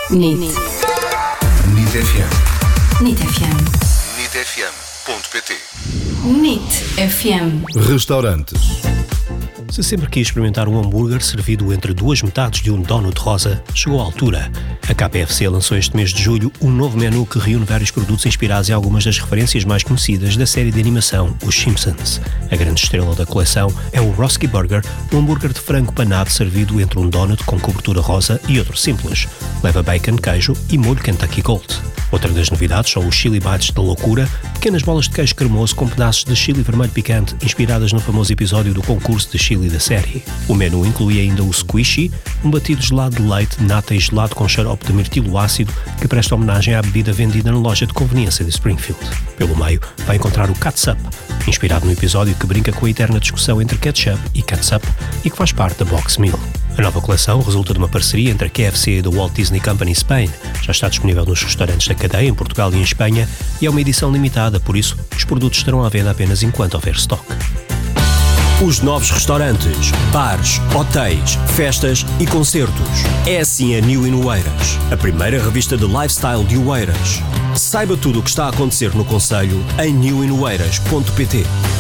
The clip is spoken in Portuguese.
NIT FM. NIT FM. NITfm.pt. NIT FM. Restaurantes. Se sempre quis experimentar um hambúrguer servido entre duas metades de um donut rosa, chegou à altura. A KFC lançou este mês de julho um novo menu que reúne vários produtos inspirados em algumas das referências mais conhecidas da série de animação Os Simpsons. A grande estrela da coleção é o Roski Burger, um hambúrguer de frango panado servido entre um donut com cobertura rosa e outro simples. Leva bacon, queijo e molho Kentucky Gold. Outra das novidades são os Chili Bites da loucura, pequenas bolas de queijo cremoso com pedaços de chili vermelho picante inspiradas no famoso episódio do concurso de chili da série. O menu inclui ainda o Squishy, um batido gelado de leite, nata e gelado com xarope de mirtilo ácido que presta homenagem à bebida vendida na loja de conveniência de Springfield. Pelo meio, vai encontrar o Catsup, inspirado no episódio que brinca com a eterna discussão entre ketchup e catsup e que faz parte da Box Meal. A nova coleção resulta de uma parceria entre a KFC e a Walt Disney Company Spain. Já está disponível nos restaurantes da cadeia em Portugal e em Espanha e é uma edição limitada, por isso os produtos estarão à venda apenas enquanto houver stock. Os novos restaurantes, bares, hotéis, festas e concertos. É assim a New in Oeiras, a primeira revista de lifestyle de Oeiras. Saiba tudo o que está a acontecer no concelho em newinoeiras.pt.